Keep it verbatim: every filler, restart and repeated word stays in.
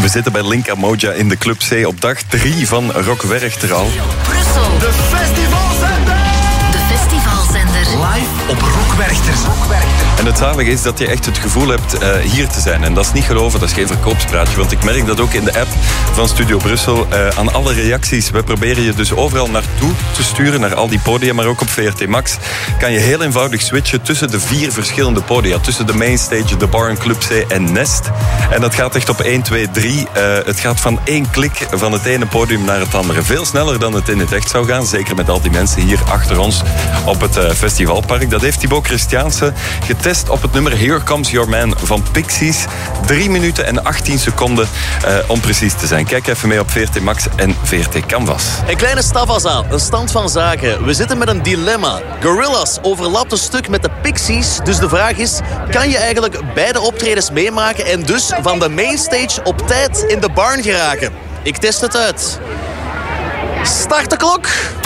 We zitten bij Linka Moja in de Club C op dag drie van Rock Werchter al. Brussel. De festivalzender. De festivalzender. Live op Rock Werchter. En het zalige is dat je echt het gevoel hebt uh, hier te zijn. En dat is niet geloven, dat is geen verkoopspraatje. Want ik merk dat ook in de app van Studio Brussel uh, aan alle reacties. We proberen je dus overal naartoe te sturen, naar al die podia. Maar ook op V R T Max kan je heel eenvoudig switchen tussen de vier verschillende podia. Tussen de Mainstage, de Bar en Club C en Nest. En dat gaat echt op één, twee, drie. Uh, het gaat van één klik van het ene podium naar het andere. Veel sneller dan het in het echt zou gaan. Zeker met al die mensen hier achter ons op het uh, festivalpark. Dat heeft Thibaut Christiaanse getest op het nummer Here Comes Your Man van Pixies. drie minuten en achttien seconden uh, om precies te zijn. Kijk even mee op V R T Max en V R T Canvas. Een kleine stavasa, een stand van zaken. We zitten met een dilemma. Gorillaz overlapt een stuk met de Pixies. Dus de vraag is, kan je eigenlijk beide optredens meemaken en dus van de mainstage op tijd in de barn geraken? Ik test het uit. Start de klok.